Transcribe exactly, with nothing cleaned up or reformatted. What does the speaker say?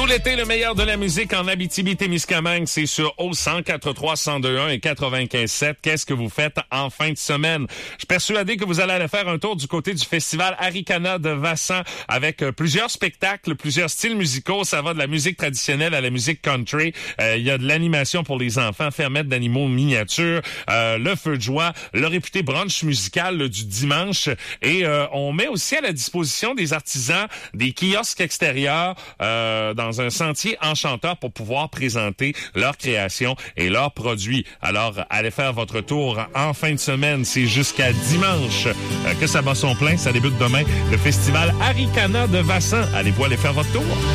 Tout l'été, le meilleur de la musique en Abitibi-Témiscamingue, c'est sur O cent quatre trois, cent deux un et quatre-vingt-quinze sept. Qu'est-ce que vous faites en fin de semaine? Je suis persuadé que vous allez aller faire un tour du côté du festival Arikana de Vassan avec euh, plusieurs spectacles, plusieurs styles musicaux. Ça va de la musique traditionnelle à la musique country. Euh, Il y a de l'animation pour les enfants, fermette d'animaux miniatures, euh, le feu de joie, le réputé brunch musical là, du dimanche. Et euh, on met aussi à la disposition des artisans des kiosques extérieurs euh, dans dans un sentier enchanteur pour pouvoir présenter leurs créations et leurs produits. Alors, allez faire votre tour en fin de semaine. C'est jusqu'à dimanche euh, que ça bat son plein. Ça débute demain. Le festival Arikana de Vassan. Allez-vous aller faire votre tour?